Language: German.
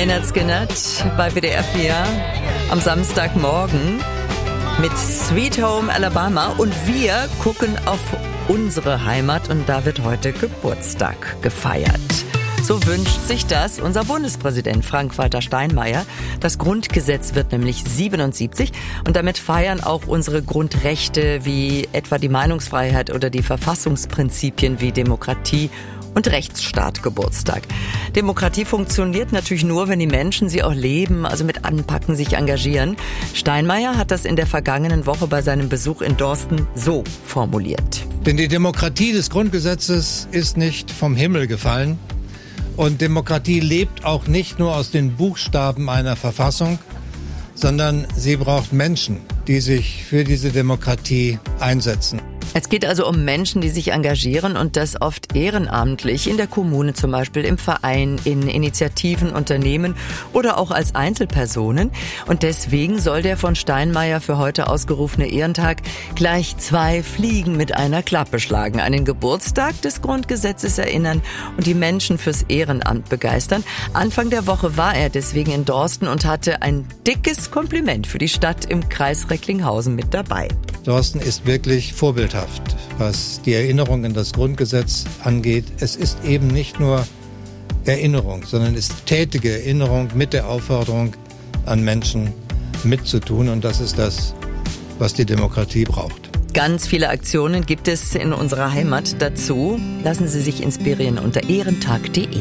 Lynyrd Skynyrd bei WDR 4 am Samstagmorgen mit Sweet Home Alabama und wir gucken auf unsere Heimat und da wird heute Geburtstag gefeiert. So wünscht sich das unser Bundespräsident Frank-Walter Steinmeier. Das Grundgesetz wird nämlich 77 und damit feiern auch unsere Grundrechte wie etwa die Meinungsfreiheit oder die Verfassungsprinzipien wie Demokratie und Rechtsstaat Geburtstag. Demokratie funktioniert natürlich nur, wenn die Menschen sie auch leben, also mit Anpacken sich engagieren. Steinmeier hat das in der vergangenen Woche bei seinem Besuch in Dorsten so formuliert. Denn die Demokratie des Grundgesetzes ist nicht vom Himmel gefallen. Und Demokratie lebt auch nicht nur aus den Buchstaben einer Verfassung, sondern sie braucht Menschen, die sich für diese Demokratie einsetzen. Es geht also um Menschen, die sich engagieren und das oft ehrenamtlich, in der Kommune zum Beispiel, im Verein, in Initiativen, Unternehmen oder auch als Einzelpersonen. Und deswegen soll der von Steinmeier für heute ausgerufene Ehrentag gleich 2 Fliegen mit einer Klappe schlagen. Einen Geburtstag des Grundgesetzes erinnern und die Menschen fürs Ehrenamt begeistern. Anfang der Woche war er deswegen in Dorsten und hatte ein dickes Kompliment für die Stadt im Kreis Recklinghausen mit dabei. Dorsten ist wirklich vorbildhaft, was die Erinnerung an das Grundgesetz angeht. Es ist eben nicht nur Erinnerung, sondern es ist tätige Erinnerung mit der Aufforderung an Menschen mitzutun. Und das ist das, was die Demokratie braucht. Ganz viele Aktionen gibt es in unserer Heimat dazu. Lassen Sie sich inspirieren unter ehrentag.de.